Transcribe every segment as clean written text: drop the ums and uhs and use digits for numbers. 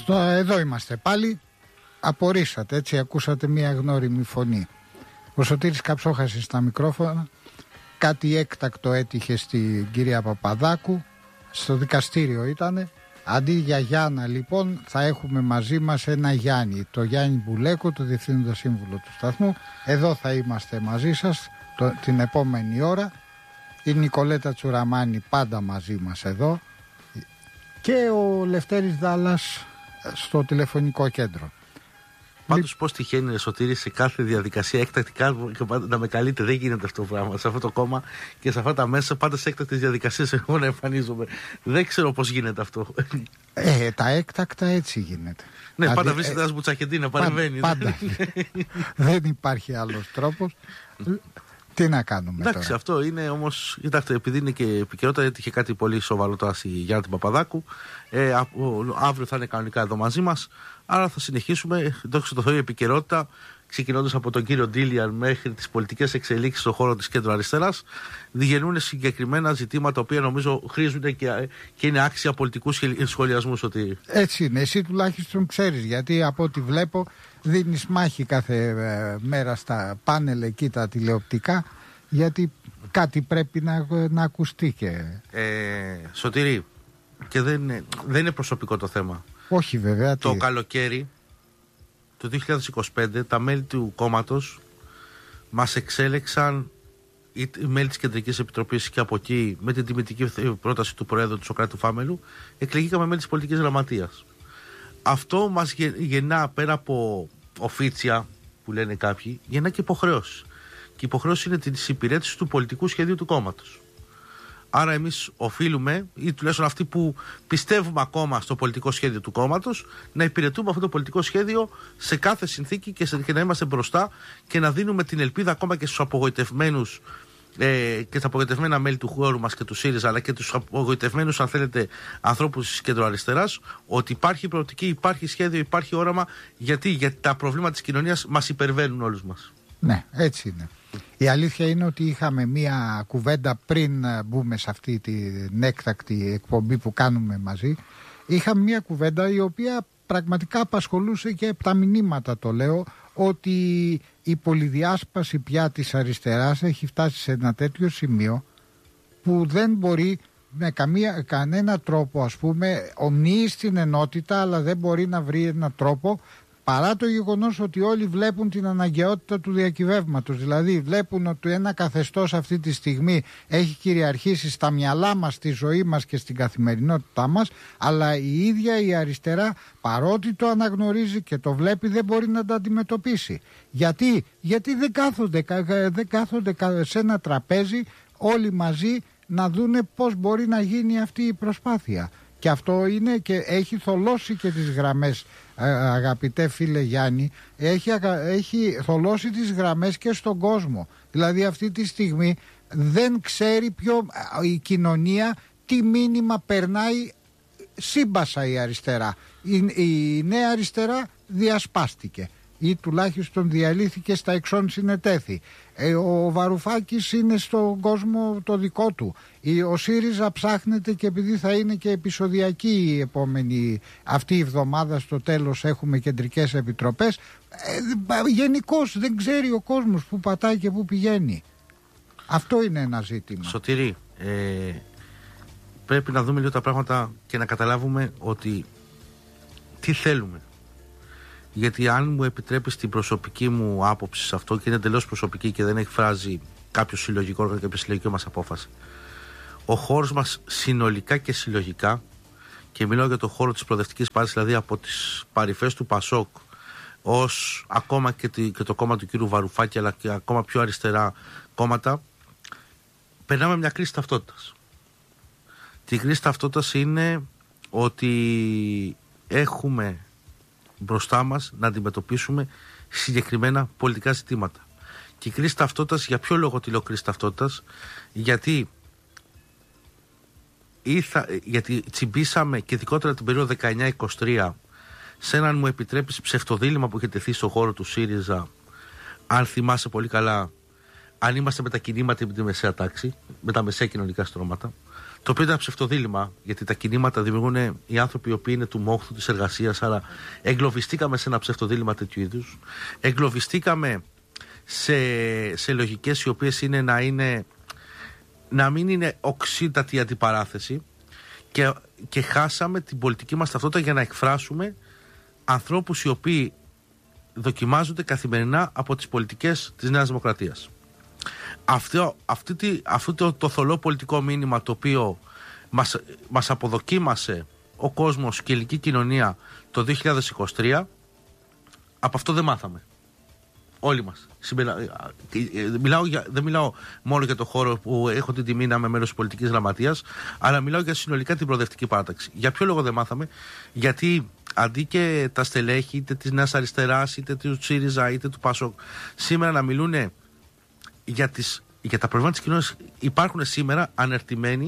Εδώ είμαστε πάλι. Απορρίσατε, έτσι ακούσατε μια γνώριμη φωνή. Ο Σωτήρης Καψόχας στα μικρόφωνα. Κάτι έκτακτο έτυχε στην κυρία Παπαδάκου. Στο δικαστήριο ήτανε. Αντί για Γιάννα λοιπόν θα έχουμε μαζί μας ένα Γιάννη. Το Γιάννη Μπουλέκο, το Διευθύνοντα Σύμβουλο του σταθμού. Εδώ θα είμαστε μαζί σας την επόμενη ώρα. Η Νικολέτα Τσουραμάνη πάντα μαζί μας εδώ. Και ο Λευτέρης Δάλλας στο τηλεφωνικό κέντρο. Πάντως πώς τυχαίνει, Σωτήρη, σε κάθε διαδικασία έκτακτικά να με καλείτε? Δεν γίνεται αυτό το πράγμα. Σε αυτό το κόμμα και σε αυτά τα μέσα, πάντα σε έκτακτες διαδικασίες εγώ να εμφανίζομαι. Δεν ξέρω πώς γίνεται αυτό. Τα έκτακτα έτσι γίνεται. Ναι, πάντα βρίσκεται ένας μπουτσακεντή να παρεμβαίνει. Πάντα. Δεν υπάρχει άλλος τρόπος. Τι να κάνουμε τώρα. Εντάξει, αυτό είναι όμως. Κοιτάξτε, επειδή είναι και επικαιρότητα, έτυχε κάτι πολύ σοβαρό τώρα στη Γιάννα την Παπαδάκου. Αύριο θα είναι κανονικά εδώ μαζί μας. Άρα θα συνεχίσουμε. Δόξα τω Θεώ, η επικαιρότητα, ξεκινώντας από τον κύριο Ντίλιαν μέχρι τις πολιτικές εξελίξεις στον χώρο της κέντρου αριστεράς, διγενούν συγκεκριμένα ζητήματα, τα οποία νομίζω χρήζουν και είναι άξια πολιτικού σχολιασμού. Ότι... Έτσι είναι. Εσύ τουλάχιστον ξέρεις, γιατί από ό,τι βλέπω δίνεις μάχη κάθε μέρα στα πάνελ εκεί τα τηλεοπτικά, γιατί κάτι πρέπει να ακουστεί και... Σωτήρη, και δεν είναι προσωπικό το θέμα. Όχι βέβαια. Το καλοκαίρι του 2025 τα μέλη του κόμματος μας εξέλεξαν, οι μέλη της Κεντρικής Επιτροπής, και από εκεί με την τιμητική πρόταση του Προέδρου του Σωκράτη Φάμελου εκλεγήκαμε μέλη της Πολιτικής Γραμματείας. Αυτό μας γεννά, πέρα από οφίτσια που λένε κάποιοι, γεννά και υποχρεώσεις. Και η υποχρέωση είναι της υπηρέτησης του πολιτικού σχεδίου του κόμματος. Άρα εμείς οφείλουμε, ή τουλάχιστον αυτοί που πιστεύουμε ακόμα στο πολιτικό σχέδιο του κόμματος, να υπηρετούμε αυτό το πολιτικό σχέδιο σε κάθε συνθήκη και να είμαστε μπροστά και να δίνουμε την ελπίδα ακόμα και στους απογοητευμένους και τα απογοητευμένα μέλη του χώρου μας και του ΣΥΡΙΖΑ, αλλά και τους απογοητευμένους, αν θέλετε, ανθρώπους της κεντροαριστεράς, ότι υπάρχει προοπτική, υπάρχει σχέδιο, υπάρχει όραμα. Γιατί τα προβλήματα της κοινωνίας μας υπερβαίνουν όλους μας. Ναι, έτσι είναι. Η αλήθεια είναι ότι είχαμε μία κουβέντα πριν μπούμε σε αυτή την έκτακτη εκπομπή που κάνουμε μαζί. Είχαμε μία κουβέντα η οποία πραγματικά απασχολούσε και τα μηνύματα, το λέω, ότι η πολυδιάσπαση πια της αριστεράς έχει φτάσει σε ένα τέτοιο σημείο που δεν μπορεί με κανένα τρόπο, ας πούμε, ομνύει στην ενότητα, αλλά δεν μπορεί να βρει έναν τρόπο, παρά το γεγονός ότι όλοι βλέπουν την αναγκαιότητα του διακυβεύματος. Δηλαδή βλέπουν ότι ένα καθεστώς αυτή τη στιγμή έχει κυριαρχήσει στα μυαλά μας, στη ζωή μας και στην καθημερινότητά μας, αλλά η ίδια η αριστερά, παρότι το αναγνωρίζει και το βλέπει, δεν μπορεί να το αντιμετωπίσει. Γιατί δεν κάθονται σε ένα τραπέζι όλοι μαζί να δούνε πώς μπορεί να γίνει αυτή η προσπάθεια. Και αυτό είναι και έχει θολώσει και τις γραμμές, αγαπητέ φίλε Γιάννη, έχει θολώσει τις γραμμές και στον κόσμο. Δηλαδή αυτή τη στιγμή δεν ξέρει η κοινωνία τι μήνυμα περνάει. Σύμπασα η αριστερά. Η νέα αριστερά διασπάστηκε ή τουλάχιστον διαλύθηκε στα εξών συνετέθη. Ο Βαρουφάκης είναι στον κόσμο το δικό του. Ο ΣΥΡΙΖΑ ψάχνεται, και επειδή θα είναι και επεισοδιακή η επόμενη αυτή η εβδομάδα, στο τέλος έχουμε κεντρικές επιτροπές, γενικώς δεν ξέρει ο κόσμος που πατάει και που πηγαίνει. Αυτό είναι ένα ζήτημα. Σωτήρη, πρέπει να δούμε λίγο τα πράγματα και να καταλάβουμε ότι τι θέλουμε. Γιατί αν μου επιτρέπεις την προσωπική μου άποψη σε αυτό, και είναι τελείως προσωπική και δεν εκφράζει κάποιο συλλογικό όργανο, κάποια συλλογική μας απόφαση, ο χώρος μας συνολικά και συλλογικά, και μιλάω για το χώρο της προοδευτικής πάλης, δηλαδή από τις παρυφές του Πασόκ ως ακόμα και το κόμμα του κύριου Βαρουφάκη, αλλά και ακόμα πιο αριστερά κόμματα, περνάμε μια κρίση ταυτότητας. Η κρίση ταυτότητας είναι ότι έχουμε μπροστά μας να αντιμετωπίσουμε συγκεκριμένα πολιτικά ζητήματα. Και η κρίση ταυτότητας, για ποιο λόγο τη λέω κρίση ταυτότητας? Γιατί τσιμπήσαμε, και ειδικότερα την περίοδο 19-23, σε έναν, μου επιτρέπεις, ψευτοδίλημμα που είχε τεθεί στον χώρο του ΣΥΡΙΖΑ, αν θυμάσαι πολύ καλά, αν είμαστε με τα κινήματα ή με τη μεσαία τάξη, με τα μεσαία κοινωνικά στρώματα. το οποίο ήταν ψευτοδίλημμα, γιατί τα κινήματα δημιουργούν οι άνθρωποι οι οποίοι είναι του μόχθου της εργασίας, άρα εγκλωβιστήκαμε σε ένα ψευτοδίλημμα τέτοιου είδους. Εγκλωβιστήκαμε σε λογικές οι οποίες είναι να μην είναι οξύτατη η αντιπαράθεση και χάσαμε την πολιτική μας ταυτότητα για να εκφράσουμε ανθρώπους οι οποίοι δοκιμάζονται καθημερινά από τις πολιτικές της Νέας Δημοκρατίας. Αυτό το θολό πολιτικό μήνυμα το οποίο μας αποδοκίμασε ο κόσμος και η ελληνική κοινωνία το 2023, από αυτό δεν μάθαμε. Όλοι μας. Δεν μιλάω μόνο για το χώρο που έχω την τιμή να είμαι μέλος της πολιτικής γραμματείας, αλλά μιλάω για συνολικά την προοδευτική παράταξη. Για ποιο λόγο δεν μάθαμε? Γιατί αντί και τα στελέχη είτε της Νέας Αριστεράς, είτε του ΣΥΡΙΖΑ, είτε του ΠΑΣΟΚ σήμερα να μιλούν για τα προβλήματα της κοινωνίας, υπάρχουν σήμερα ανερτημένοι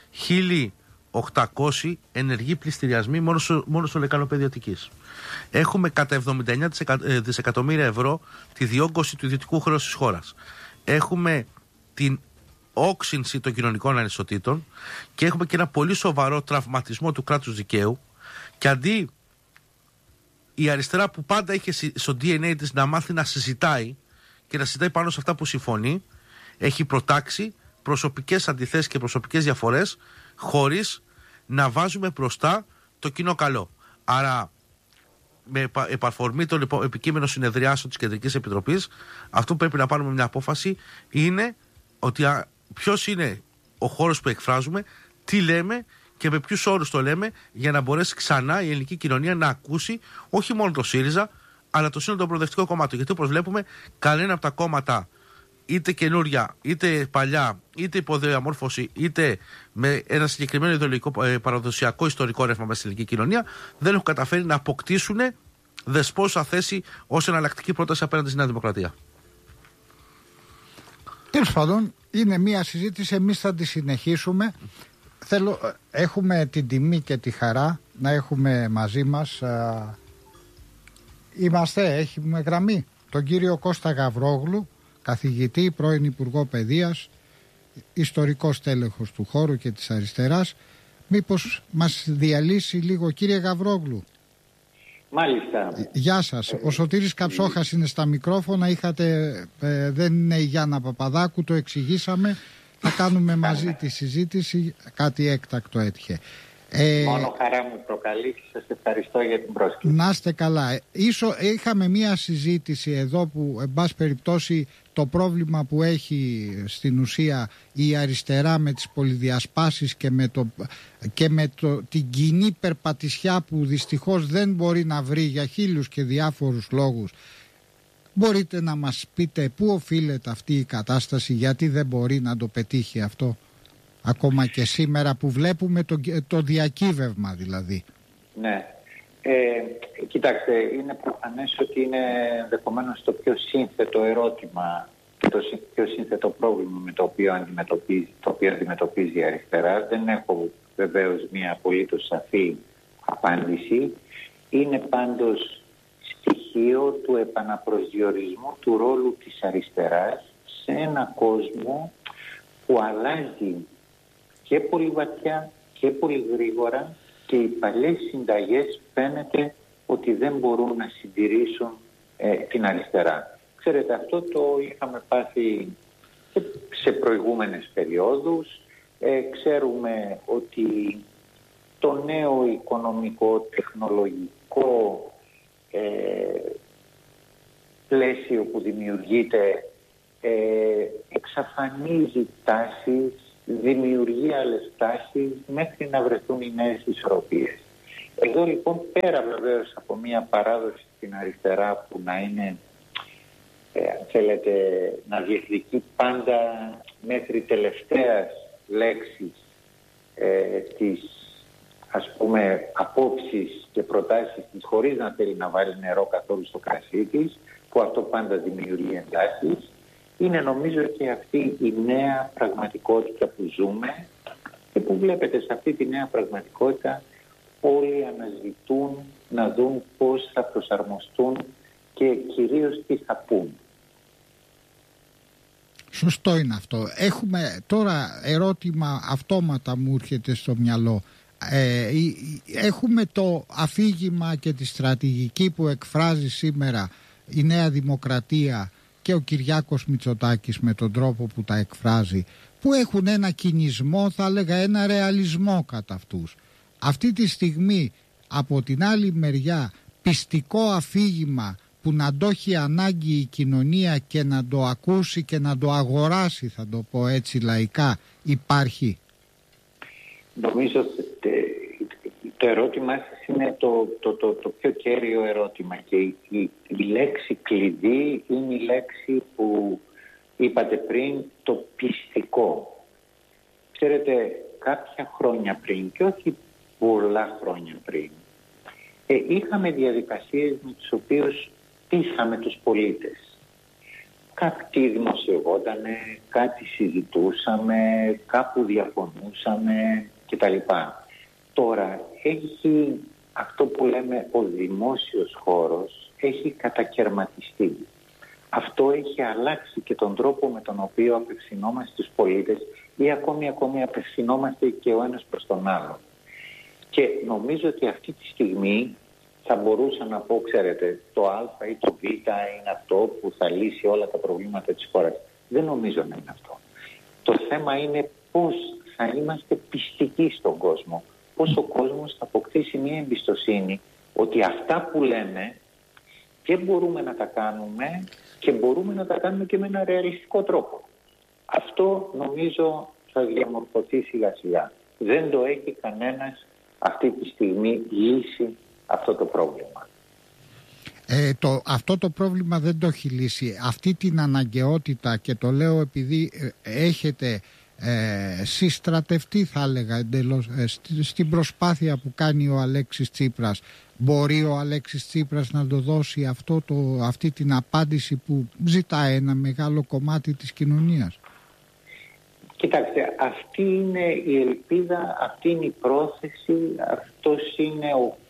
1.800 ενεργοί πληστηριασμοί μόνο στο λεκανοπέδιο Αττικής. Έχουμε κατά 79 δισεκατομμύρια ευρώ τη διόγκωση του ιδιωτικού χρέους της χώρας. Έχουμε την όξυνση των κοινωνικών ανισοτήτων και έχουμε και ένα πολύ σοβαρό τραυματισμό του κράτους δικαίου, και αντί η αριστερά που πάντα είχε στο DNA της να μάθει να συζητάει και να συζητάει πάνω σε αυτά που συμφωνεί, έχει προτάξει προσωπικές αντιθέσεις και προσωπικές διαφορές χωρίς να βάζουμε μπροστά το κοινό καλό. Άρα, με επαφορμή των επικείμενων συνεδριάσεων της Κεντρικής Επιτροπής, αυτό που πρέπει να πάρουμε μια απόφαση είναι ότι ποιος είναι ο χώρος που εκφράζουμε, τι λέμε και με ποιους όρους το λέμε, για να μπορέσει ξανά η ελληνική κοινωνία να ακούσει όχι μόνο το ΣΥΡΙΖΑ, αλλά το σύνολο των προοδευτικών κομμάτων. Γιατί όπως βλέπουμε, κανένα από τα κόμματα, είτε καινούρια, είτε παλιά, είτε υποδιαμόρφωση, είτε με ένα συγκεκριμένο ιδεολογικό παραδοσιακό ιστορικό ρεύμα μέσα στην ελληνική κοινωνία, δεν έχουν καταφέρει να αποκτήσουν δεσπόζουσα θέση ως εναλλακτική πρόταση απέναντι στη Νέα Δημοκρατία. Τέλος πάντων, είναι μια συζήτηση, εμείς θα τη συνεχίσουμε. Έχουμε την τιμή και τη χαρά να έχουμε μαζί μας, έχουμε γραμμή τον κύριο Κώστα Γαβρόγλου, καθηγητή, πρώην Υπουργό Παιδείας, ιστορικός τέλεχος του χώρου και της αριστεράς. Μήπως μας διαλύσει λίγο, κύριε Γαβρόγλου? Μάλιστα. Γεια σας. Ο Σωτήρης Καψόχας είναι στα μικρόφωνα. Δεν είναι η Γιάννα Παπαδάκου, το εξηγήσαμε. Θα κάνουμε μαζί τη συζήτηση. Κάτι έκτακτο έτυχε. Μόνο χαρά μου προκαλεί και σας ευχαριστώ για την πρόσκληση. Να είστε καλά. Είχαμε μία συζήτηση εδώ που, εν πάση περιπτώσει, το πρόβλημα που έχει στην ουσία η αριστερά με τις πολυδιασπάσεις και με την κοινή περπατησιά που δυστυχώς δεν μπορεί να βρει για χίλιους και διάφορους λόγους. Μπορείτε να μας πείτε πού οφείλεται αυτή η κατάσταση, γιατί δεν μπορεί να το πετύχει αυτό, ακόμα και σήμερα που βλέπουμε το διακύβευμα δηλαδή? Ναι. Κοιτάξτε, είναι προφανές ότι είναι ενδεχομένως το πιο σύνθετο ερώτημα και το πιο σύνθετο πρόβλημα με το οποίο αντιμετωπίζει η αριστερά. Δεν έχω βεβαίως μια απολύτως σαφή απάντηση. Είναι πάντως στοιχείο του επαναπροσδιορισμού του ρόλου της αριστεράς σε ένα κόσμο που αλλάζει και πολύ βαθιά και πολύ γρήγορα, και οι παλιές συνταγές φαίνεται ότι δεν μπορούν να συντηρήσουν την αριστερά. Ξέρετε, αυτό το είχαμε πάθει και σε προηγούμενες περιόδους. Ξέρουμε ότι το νέο οικονομικό, τεχνολογικό πλαίσιο που δημιουργείται εξαφανίζει τάσεις, δημιουργεί άλλες τάσεις μέχρι να βρεθούν οι νέες ισορροπίες. Εδώ λοιπόν, πέρα βεβαίως από μια παράδοση στην αριστερά που να είναι, αν θέλετε, να διεκδικεί πάντα μέχρι τελευταίας λέξης τις, ας πούμε, απόψεις και προτάσεις της, χωρίς να θέλει να βάλει νερό καθόλου στο κρασί της, που αυτό πάντα δημιουργεί εντάσεις. Είναι νομίζω και αυτή η νέα πραγματικότητα που ζούμε και που βλέπετε σε αυτή τη νέα πραγματικότητα όλοι αναζητούν να δουν πώς θα προσαρμοστούν και κυρίως τι θα πούν. Σωστό είναι αυτό. Έχουμε τώρα ερώτημα αυτόματα μου έρχεται στο μυαλό. Έχουμε το αφήγημα και τη στρατηγική που εκφράζει σήμερα η Νέα Δημοκρατία και ο Κυριάκος Μητσοτάκης με τον τρόπο που τα εκφράζει, που έχουν ένα κινησμό, θα έλεγα ένα ρεαλισμό κατά αυτούς. Αυτή τη στιγμή από την άλλη μεριά πιστικό αφήγημα που να το έχει ανάγκη η κοινωνία και να το ακούσει και να το αγοράσει, θα το πω έτσι λαϊκά, υπάρχει? Νομίζω το ερώτημά σας είναι το πιο κέριο ερώτημα και η λέξη κλειδί είναι η λέξη που είπατε πριν, το πιστικό. Ξέρετε, κάποια χρόνια πριν και όχι πολλά χρόνια πριν, είχαμε διαδικασίες με τις οποίες πείσαμε τους πολίτες. Κάτι δημοσιευότανε, κάτι συζητούσαμε, κάπου διαφωνούσαμε κτλ. Τώρα έχει αυτό που λέμε ο δημόσιος χώρος, έχει κατακερματιστεί. Αυτό έχει αλλάξει και τον τρόπο με τον οποίο απευθυνόμαστε στους πολίτες ή ακόμη απευθυνόμαστε και ο ένας προς τον άλλο. Και νομίζω ότι αυτή τη στιγμή θα μπορούσα να πω, ξέρετε, το Α ή το Β είναι αυτό που θα λύσει όλα τα προβλήματα της χώρας. Δεν νομίζω να είναι αυτό. Το θέμα είναι πώς θα είμαστε πιστικοί στον κόσμο. Πώς ο κόσμος θα αποκτήσει μια εμπιστοσύνη ότι αυτά που λέμε και μπορούμε να τα κάνουμε και μπορούμε να τα κάνουμε και με ένα ρεαλιστικό τρόπο. Αυτό νομίζω θα διαμορφωθεί σιγά σιγά. Δεν το έχει κανένας αυτή τη στιγμή λύσει αυτό το πρόβλημα. Αυτό το πρόβλημα δεν το έχει λύσει. Αυτή την αναγκαιότητα, και το λέω επειδή έχετε συστρατευτεί, θα έλεγα εντελώς, στην προσπάθεια που κάνει ο Αλέξης Τσίπρας, μπορεί ο Αλέξης Τσίπρας να το δώσει αυτή την απάντηση που ζητάει ένα μεγάλο κομμάτι της κοινωνίας? Κοιτάξτε, αυτή είναι η ελπίδα, αυτή είναι η πρόθεση, αυτός είναι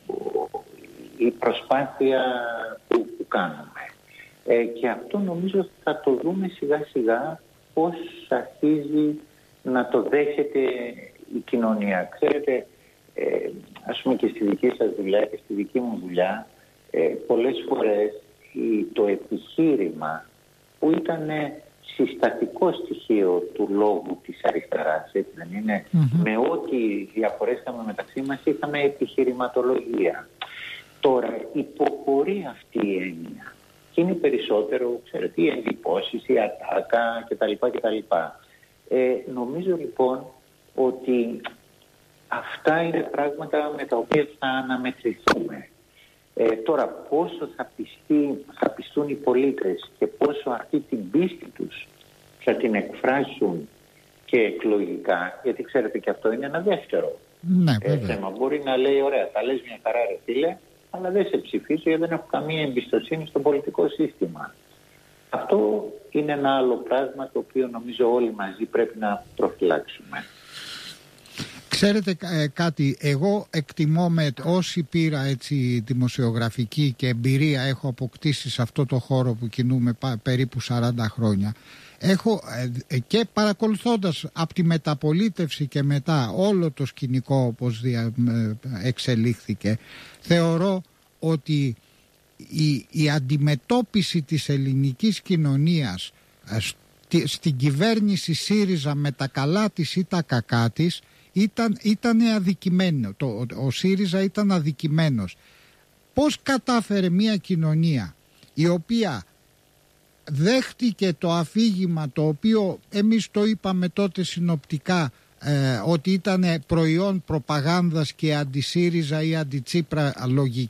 η προσπάθεια που κάνουμε. Και αυτό νομίζω θα το δούμε σιγά σιγά πώς αρχίζει να το δέχεται η κοινωνία. Ξέρετε, ας πούμε και στη δική σας δουλειά και στη δική μου δουλειά, πολλές φορές το επιχείρημα που ήταν συστατικό στοιχείο του λόγου της αριστεράς, έτσι δεν είναι? Με ό,τι διαφορές είχαμε μεταξύ μας, είχαμε επιχειρηματολογία. Τώρα υποχωρεί αυτή η έννοια και είναι περισσότερο, ξέρετε, οι εντυπώσεις, η ατάκα κτλ. Νομίζω λοιπόν ότι αυτά είναι πράγματα με τα οποία θα αναμετρηθούμε. Τώρα πόσο θα πιστούν οι πολίτες και πόσο αυτή την πίστη τους θα την εκφράσουν και εκλογικά, γιατί ξέρετε και αυτό είναι ένα δεύτερο θέμα. Μπορεί να λέει ωραία, τα λες μια χαρά ρε φίλε, αλλά δεν σε ψηφίζω γιατί δεν έχω καμία εμπιστοσύνη στο πολιτικό σύστημα. Αυτό είναι ένα άλλο πράγμα το οποίο νομίζω όλοι μαζί πρέπει να προφυλάξουμε. Ξέρετε κάτι, εγώ εκτιμώ, με όση πείρα έτσι δημοσιογραφική και εμπειρία έχω αποκτήσει σε αυτό το χώρο που κινούμε περίπου 40 χρόνια, έχω και παρακολουθώντας από τη μεταπολίτευση και μετά όλο το σκηνικό όπως εξελίχθηκε, θεωρώ ότι η αντιμετώπιση της ελληνικής κοινωνίας στην κυβέρνηση ΣΥΡΙΖΑ με τα καλά της ή τα κακά της ήταν αδικημένο. Ο ΣΥΡΙΖΑ ήταν αδικημένος. Πώς κατάφερε μια κοινωνία η οποία δέχτηκε το αφήγημα το οποίο εμείς το είπαμε τότε συνοπτικά, ότι ήταν προϊόν προπαγάνδας και αντι-ΣΥΡΙΖΑ ή αντι-Τσίπρα